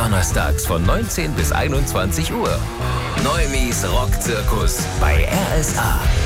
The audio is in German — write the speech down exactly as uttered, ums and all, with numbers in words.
Donnerstags von neunzehn bis einundzwanzig Uhr. Neumis Rockzirkus bei R S A.